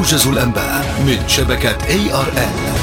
موجز الأنباء من شبكة ARN.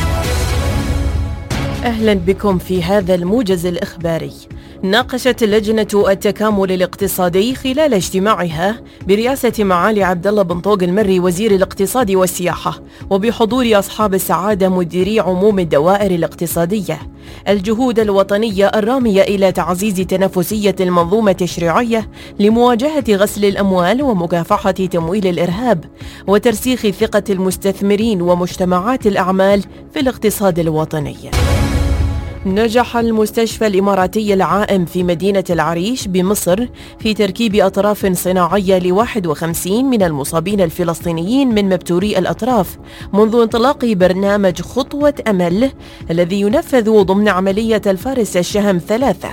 أهلا بكم في هذا الموجز الإخباري. ناقشت لجنة التكامل الاقتصادي خلال اجتماعها برئاسة معالي عبد الله بن طوق المري وزير الاقتصاد والسياحة وبحضور أصحاب السعادة مديري عموم الدوائر الاقتصادية الجهود الوطنية الرامية إلى تعزيز تنافسية المنظومة التشريعية لمواجهة غسل الأموال ومكافحة تمويل الإرهاب وترسيخ ثقة المستثمرين ومجتمعات الأعمال في الاقتصاد الوطني. نجح المستشفى الإماراتي العائم في مدينة العريش بمصر في تركيب أطراف صناعية ل51 من المصابين الفلسطينيين من مبتوري الأطراف منذ انطلاق برنامج خطوة أمل الذي ينفذ ضمن عملية الفارس الشهم 3.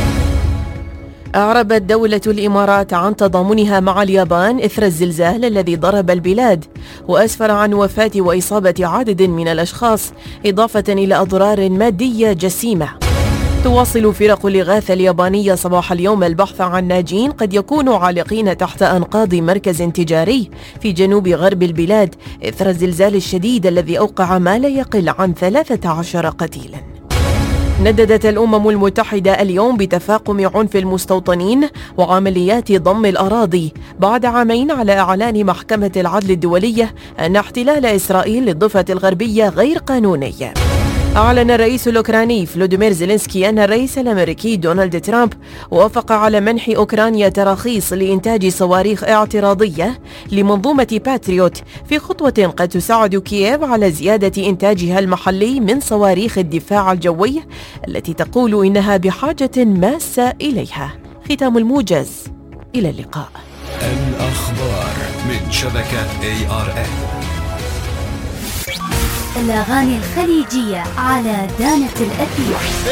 أعربت دولة الإمارات عن تضامنها مع اليابان إثر الزلزال الذي ضرب البلاد وأسفر عن وفاة وإصابة عدد من الأشخاص إضافة إلى أضرار مادية جسيمة. تواصل فرق الإغاثة اليابانية صباح اليوم البحث عن ناجين قد يكونوا عالقين تحت أنقاض مركز تجاري في جنوب غرب البلاد إثر الزلزال الشديد الذي أوقع ما لا يقل عن 13 قتيلاً. نددت الأمم المتحدة اليوم بتفاقم عنف المستوطنين وعمليات ضم الأراضي بعد عامين على إعلان محكمة العدل الدولية أن احتلال إسرائيل للضفة الغربية غير قانوني. أعلن الرئيس الأوكراني فلوديمير زيلينسكي أن الرئيس الأمريكي دونالد ترامب وافق على منح أوكرانيا تراخيص لإنتاج صواريخ اعتراضية لمنظومة باتريوت في خطوة قد تساعد كييف على زيادة إنتاجها المحلي من صواريخ الدفاع الجوي التي تقول إنها بحاجة ماسة إليها. ختام الموجز، إلى اللقاء. الأخبار من شبكة ARN. الأغاني الخليجية على دانة الأثير.